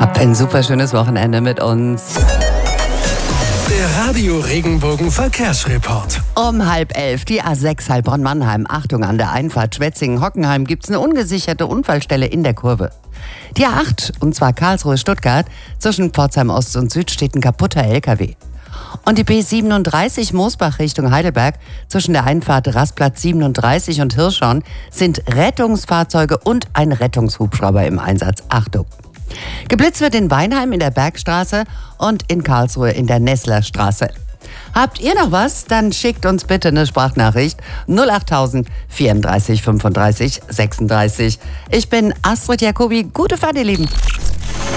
Hab ein super schönes Wochenende mit uns. Der Radio Regenbogen Verkehrsreport. Um 10:30 die A6 Heilbronn-Mannheim. Achtung, an der Einfahrt Schwetzingen-Hockenheim gibt es eine ungesicherte Unfallstelle in der Kurve. Die A8, und zwar Karlsruhe-Stuttgart, zwischen Pforzheim Ost und Süd steht ein kaputter LKW. Und die B37 Moosbach Richtung Heidelberg, zwischen der Einfahrt Rastplatz 37 und Hirschhorn sind Rettungsfahrzeuge und ein Rettungshubschrauber im Einsatz. Achtung! Geblitzt wird in Weinheim in der Bergstraße und in Karlsruhe in der Nesslerstraße. Habt ihr noch was? Dann schickt uns bitte eine Sprachnachricht 08000 34 35 36. Ich bin Astrid Jacobi. Gute Fahrt, ihr Lieben.